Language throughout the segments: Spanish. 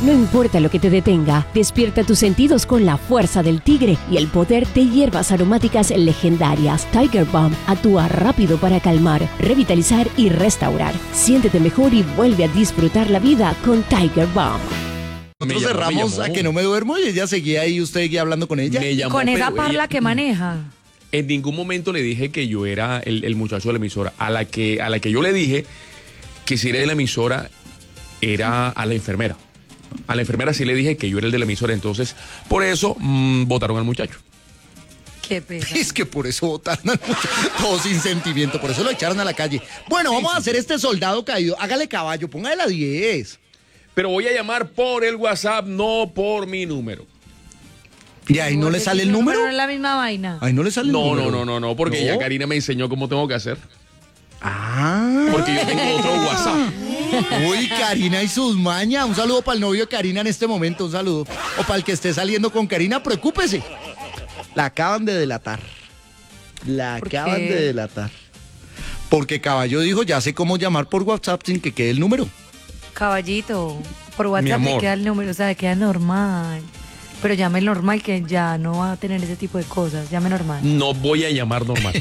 No importa lo que te detenga, despierta tus sentidos con la fuerza del tigre y el poder de hierbas aromáticas legendarias. Tiger Balm actúa rápido para calmar, revitalizar y restaurar. Siéntete mejor y vuelve a disfrutar la vida con Tiger Balm. Nosotros cerramos a que no me duermo y ella seguía ahí, usted seguía hablando con ella. Me llamó, Con esa pero parla ella- que maneja. En ningún momento le dije que yo era el muchacho de la emisora. A la que yo le dije que si era de la emisora era a la enfermera. A la enfermera sí le dije que yo era el de la emisora. Entonces, por eso votaron al muchacho. Qué pena. Es que por eso votaron al muchacho, todo sin sentimiento, por eso lo echaron a la calle. Bueno, vamos a hacer este soldado caído. Hágale caballo, póngale la 10. Pero voy a llamar por el WhatsApp, no por mi número. ¿Y ahí no le sale el número? Pero no es la misma vaina. Ahí no le sale el No, número. no, porque ¿No? ya Karina me enseñó cómo tengo que hacer. Ah. Porque yo tengo otro WhatsApp. Uy, Karina y sus mañas. Un saludo para el novio de Karina en este momento, un saludo. O para el que esté saliendo con Karina, preocúpese. La acaban de delatar. La ¿Por acaban qué? de delatar. Porque Caballo dijo, ya sé cómo llamar por WhatsApp sin que quede el número. Caballito, por Mi WhatsApp le amor. queda el número, o sea, le queda normal. Pero llame normal que ya no va a tener ese tipo de cosas. Llame normal. No voy a llamar normal.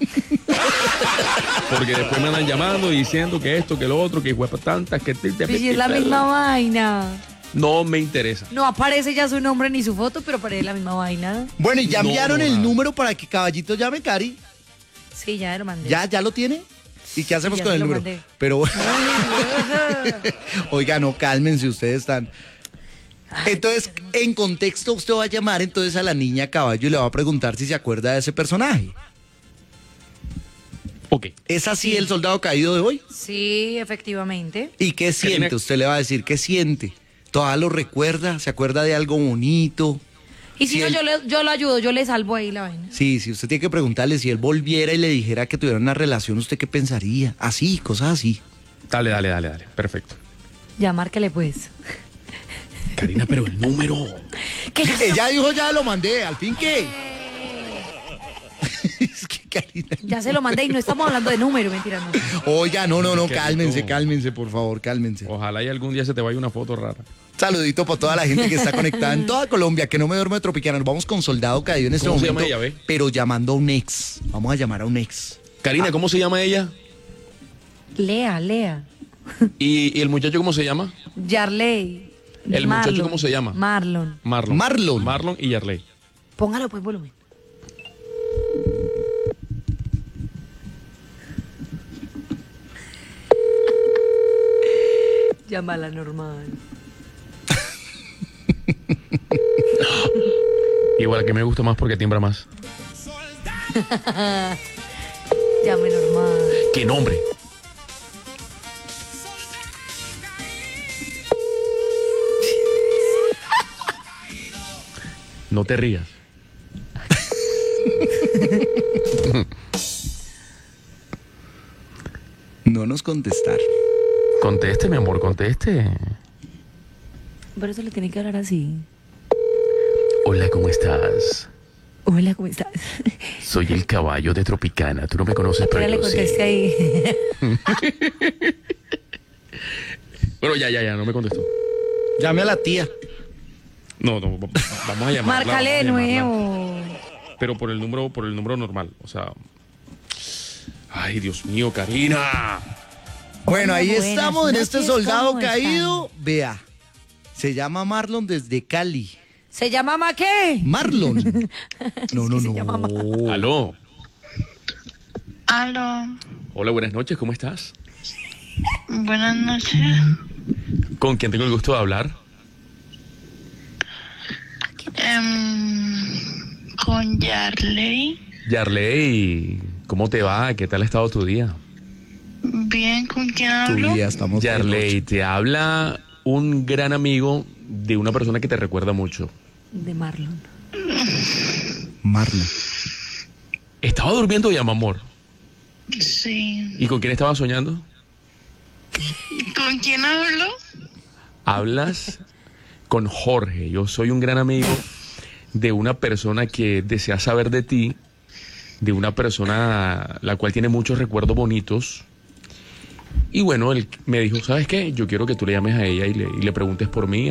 Porque después me andan llamando diciendo que esto, que lo otro, que hijo de tantas, que... Pero si es la misma vaina. No me interesa. No aparece ya su nombre ni su foto, pero aparece la misma vaina. Bueno, y ya No, enviaron no, el nada. número para que Caballito llame, Cari. Sí, ya lo mandé. ¿Ya lo tiene? ¿Y qué hacemos ya con se el lo número? mandé. Pero bueno. Oiga, no, cálmense, ustedes están. Entonces, en contexto, usted va a llamar entonces a la niña Caballo y le va a preguntar si se acuerda de ese personaje. Ok. ¿Es así el soldado caído de hoy? Sí, efectivamente. ¿Y qué siente? Karina. Usted le va a decir, ¿qué siente? ¿Todavía lo recuerda? ¿Se acuerda de algo bonito? Y si Si no, él- yo lo ayudo, yo le salvo ahí la vaina. Sí, si usted tiene que preguntarle si él volviera y le dijera que tuviera una relación, ¿usted qué pensaría? Así, cosas así. Dale. Perfecto. Ya, márquele pues. Karina, pero el número... Que ya- Ella dijo, ya lo mandé, al fin qué. Es que Karina. Ya se lo mandé y no estamos hablando de número, mentira, no. Oiga, no, Qué cálmense, rico. cálmense, por favor, cálmense. Ojalá y algún día se te vaya una foto rara. Saludito para toda la gente que está conectada en toda Colombia, que no me duerme de Tropicana. Nos vamos con Soldado Caído en este ¿Cómo se momento, llama ella, ve? pero llamando a un ex. Vamos a llamar a un ex. Karina, ¿cómo se llama ella? Lea. ¿Y el muchacho cómo se llama? Yarley. ¿El muchacho cómo se llama? Marlon. Marlon. Marlon y Yarley. Póngalo pues volumen. Llámala normal. Igual que me gusta más porque timbra más. Llame normal. ¿Qué nombre? No te rías. No nos contestaron. Conteste, mi amor, conteste. Pero eso le tiene que hablar así. Hola, ¿cómo estás? Hola, ¿cómo estás? Soy el caballo de Tropicana. Tú no me conoces, Espera, pero le yo sí. contesté ahí. Bueno, ya, no me contestó. Llame a la tía. No, vamos a llamarla. Márcale de vamos a llamarla. nuevo. Pero por el número normal, o sea... Ay, Dios mío, Karina. Bueno, Hola, ahí buenas estamos en este noches, Soldado ¿cómo están? Caído. Vea, se llama Marlon desde Cali. ¿Se llama Ma qué? Marlon. No, se llama no. Aló. Aló, Hola, buenas noches, ¿cómo estás? buenas noches. ¿Con quién tengo el gusto de hablar? Con Yarley. Yarley, ¿cómo te va? ¿Qué tal ha estado tu día? Bien, ¿con quién Tu hablo? día estamos. Yarley, te habla un gran amigo de una persona que te recuerda mucho. De Marlon. Marlon. Estaba durmiendo ya, mi amor. Sí. ¿Y con quién estaba soñando? ¿Con quién hablo? Hablas con Jorge. Yo soy un gran amigo de una persona que desea saber de ti, de una persona la cual tiene muchos recuerdos bonitos. Y bueno, él me dijo, ¿sabes qué? Yo quiero que tú le llames a ella y le preguntes por mí.